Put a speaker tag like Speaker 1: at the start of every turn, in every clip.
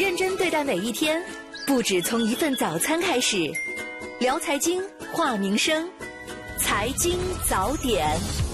Speaker 1: 认真对待每一天，不止从一份早餐开始。聊财经，话民生，财经早点。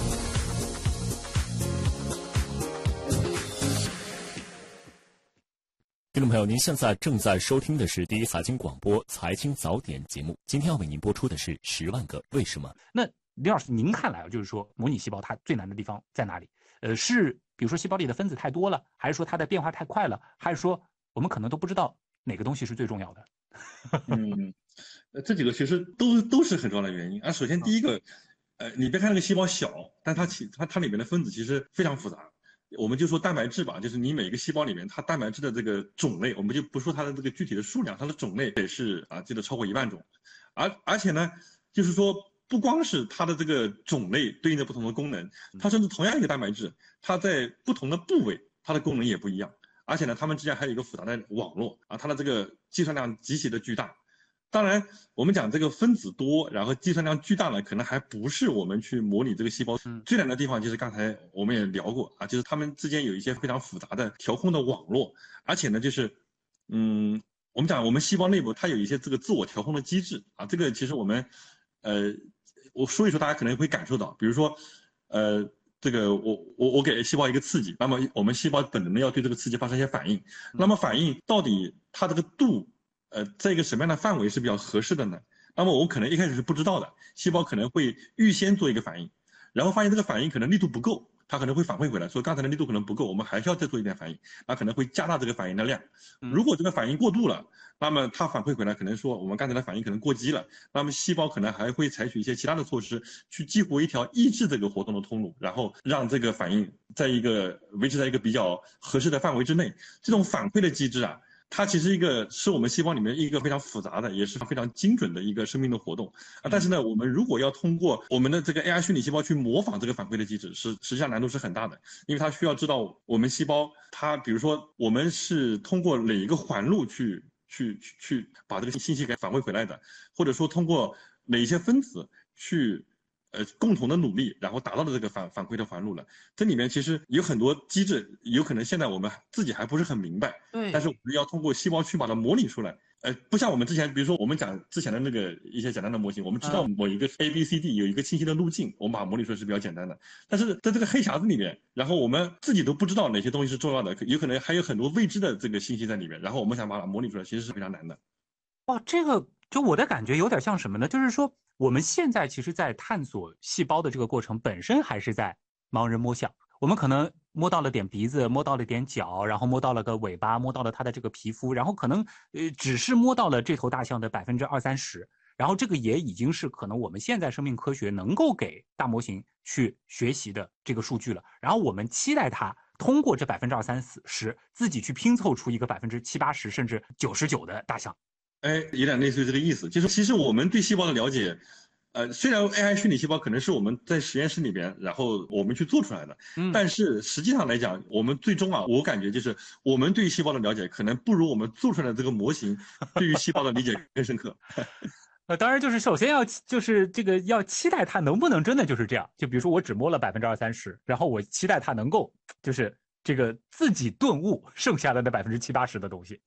Speaker 2: 听众朋友，您现在正在收听的是第一财经广播财经早点节目。今天要为您播出的是10万个为什么。
Speaker 3: 那李老师，您看来就是说，模拟细胞它最难的地方在哪里？是比如说细胞里的分子太多了，还是说它的变化太快了，还是说我们可能都不知道哪个东西是最重要的？
Speaker 4: 这几个其实都是很重要的原因啊。首先第一个，你别看那个细胞小，但它里面的分子其实非常复杂。我们就说蛋白质吧，就是你每一个细胞里面，它蛋白质的这个种类，我们就不说它的这个具体的数量，它的种类也是记得超过1万种，而且呢，就是说不光是它的这个种类对应的不同的功能，它甚至同样一个蛋白质，它在不同的部位，它的功能也不一样，而且呢，它们之间还有一个复杂的网络啊，它的这个计算量极其的巨大。当然，我们讲这个分子多，然后计算量巨大呢，可能还不是我们去模拟这个细胞最难的地方。就是刚才我们也聊过啊，就是它们之间有一些非常复杂的调控的网络，而且呢，就是我们讲我们细胞内部它有一些这个自我调控的机制啊，这个其实我们我说一说，大家可能会感受到，比如说这个我给细胞一个刺激，那么我们细胞本能的要对这个刺激发生一些反应，那么反应到底它这个度。在一个什么样的范围是比较合适的呢？那么我可能一开始是不知道的，细胞可能会预先做一个反应，然后发现这个反应可能力度不够，它可能会反馈回来，说刚才的力度可能不够，我们还需要再做一点反应，那可能会加大这个反应的量。如果这个反应过度了，那么它反馈回来可能说我们刚才的反应可能过激了，那么细胞可能还会采取一些其他的措施去激活一条抑制这个活动的通路，然后让这个反应维持在一个比较合适的范围之内。这种反馈的机制啊，它其实是我们细胞里面一个非常复杂的，也是非常精准的一个生命的活动啊。但是呢，我们如果要通过我们的这个 AI 虚拟细胞去模仿这个反馈的机制，实际上难度是很大的，因为它需要知道我们细胞它，比如说我们是通过哪一个环路去把这个信息给反馈回来的，或者说通过哪一些分子去共同的努力，然后达到了这个反馈的环路了。这里面其实有很多机制，有可能现在我们自己还不是很明白。对。但是我们要通过细胞去把它模拟出来。不像我们之前，比如说我们讲之前的那个一些简单的模型，我们知道某一个 ABCD 有一个清晰的路径，我们把它模拟出来是比较简单的。但是在这个黑匣子里面，然后我们自己都不知道哪些东西是重要的，有可能还有很多未知的这个信息在里面，然后我们想把它模拟出来，其实是非常难的。
Speaker 3: 哇，这个就我的感觉有点像什么呢？就是说我们现在其实在探索细胞的这个过程本身还是在盲人摸象，我们可能摸到了点鼻子，摸到了点脚，然后摸到了个尾巴，摸到了它的这个皮肤，然后可能只是摸到了这头大象的20%-30%，然后这个也已经是可能我们现在生命科学能够给大模型去学习的这个数据了。然后我们期待它通过这20%-30%自己去拼凑出一个70%-80%甚至99%的大象。
Speaker 4: 有点类似于这个意思，就是其实我们对细胞的了解，虽然 AI 虚拟细胞可能是我们在实验室里边，然后我们去做出来的，但是实际上来讲，我们最终我感觉就是我们对细胞的了解可能不如我们做出来的这个模型对于细胞的理解更深刻。
Speaker 3: 当然就是首先要期待它能不能真的就是这样，就比如说我只摸了20%-30%，然后我期待它能够就是这个自己顿悟剩下的那70%-80%的东西。